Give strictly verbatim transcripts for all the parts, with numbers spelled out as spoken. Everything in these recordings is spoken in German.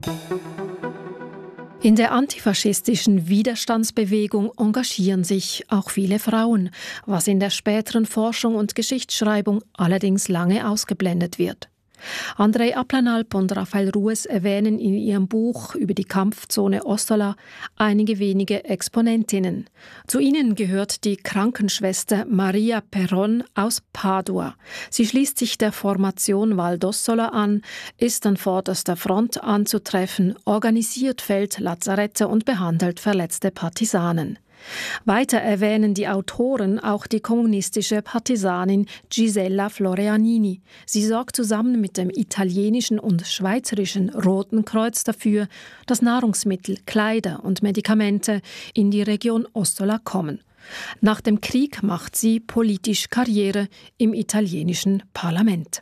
In der antifaschistischen Widerstandsbewegung engagieren sich auch viele Frauen, was in der späteren Forschung und Geschichtsschreibung allerdings lange ausgeblendet wird. Andrei Aplanalp und Raphael Rues erwähnen in ihrem Buch über die Kampfzone Ostola einige wenige Exponentinnen. Zu ihnen gehört die Krankenschwester Maria Perron aus Padua. Sie schließt sich der Formation Val d'Ossola an, ist an vorderster Front anzutreffen, organisiert Feldlazarette und behandelt verletzte Partisanen. Weiter erwähnen die Autoren auch die kommunistische Partisanin Gisella Florianini. Sie sorgt zusammen mit dem italienischen und schweizerischen Roten Kreuz dafür, dass Nahrungsmittel, Kleider und Medikamente in die Region Ostola kommen. Nach dem Krieg macht sie politisch Karriere im italienischen Parlament.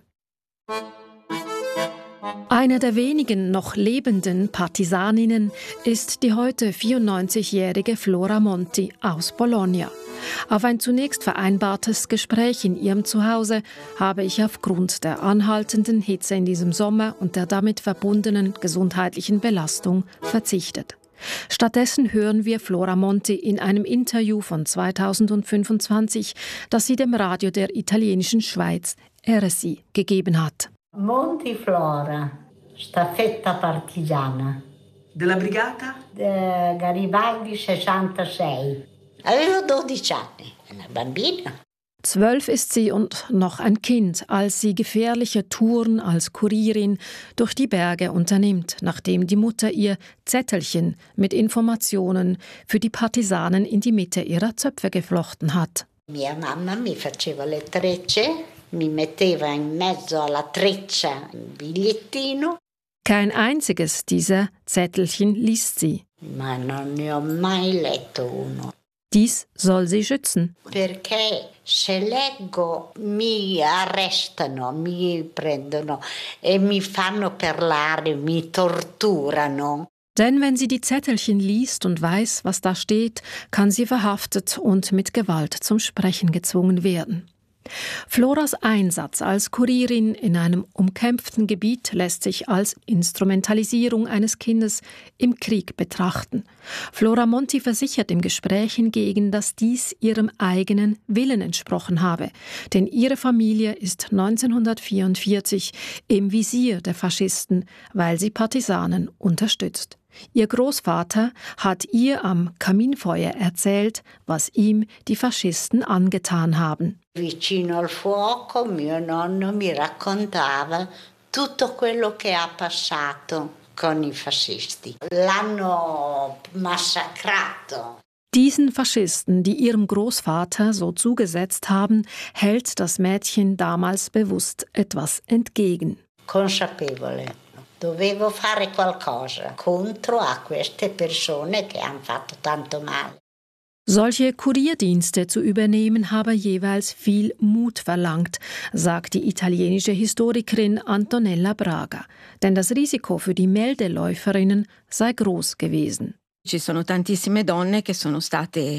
Eine der wenigen noch lebenden Partisaninnen ist die heute vierundneunzigjährige Flora Monti aus Bologna. Auf ein zunächst vereinbartes Gespräch in ihrem Zuhause habe ich aufgrund der anhaltenden Hitze in diesem Sommer und der damit verbundenen gesundheitlichen Belastung verzichtet. Stattdessen hören wir Flora Monti in einem Interview von zweitausendfünfundzwanzig, das sie dem Radio der italienischen Schweiz R S I gegeben hat. Monti Flora, staffetta partigiana. Della brigata? De Garibaldi sessantasei. Avevo dodici anni, una bambina. Zwölf ist sie und noch ein Kind, als sie gefährliche Touren als Kurierin durch die Berge unternimmt, nachdem die Mutter ihr Zettelchen mit Informationen für die Partisanen in die Mitte ihrer Zöpfe geflochten hat. Mia mamma mi faceva le trecce. Mi metteva in mezzo alla treccia un bigliettino. Kein einziges dieser Zettelchen liest sie. Ma non ne ho mai letto uno. Dies soll sie schützen. Perché se leggo mi arrestano, mi prendono e mi fanno parlare, mi torturano. Denn wenn sie die Zettelchen liest und weiß, was da steht, kann sie verhaftet und mit Gewalt zum Sprechen gezwungen werden. Floras Einsatz als Kurierin in einem umkämpften Gebiet lässt sich als Instrumentalisierung eines Kindes im Krieg betrachten. Flora Monti versichert im Gespräch hingegen, dass dies ihrem eigenen Willen entsprochen habe, denn ihre Familie ist neunzehnhundertvierundvierzig im Visier der Faschisten, weil sie Partisanen unterstützt. Ihr Großvater hat ihr am Kaminfeuer erzählt, was ihm die Faschisten angetan haben. Vicino al fuoco mio nonno mi raccontava tutto quello che ha passato con i fascisti. L'hanno massacrato. Diesen Faschisten, die ihrem Großvater so zugesetzt haben, hält das Mädchen damals bewusst etwas entgegen. Consapevole. Dovevo fare qualcosa contro a queste persone che hanno fatto tanto male. Solche Kurierdienste zu übernehmen habe jeweils viel Mut verlangt, sagt die italienische Historikerin Antonella Braga. Denn das Risiko für die Meldeläuferinnen sei groß gewesen. Ci sono tantissime donne che sono state